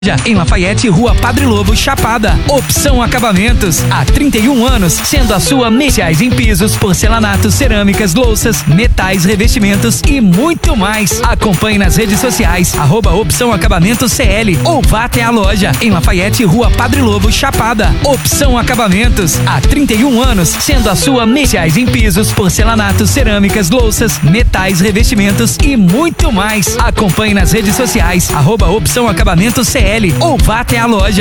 Em Lafayette, Rua Padre Lobo, Chapada. Opção Acabamentos. Há 31 anos, sendo a sua especiais em pisos, porcelanatos, cerâmicas, louças, metais, revestimentos e muito mais. Acompanhe nas redes sociais, @Opção Acabamentos CL ou vá até a loja. Em Lafayette, Rua Padre Lobo, Chapada. Opção Acabamentos. Há 31 anos, sendo a sua especiais em pisos, porcelanatos, cerâmicas, louças, metais, revestimentos e muito mais. Acompanhe nas redes sociais, @Opção Acabamentos CL ou vá até a loja.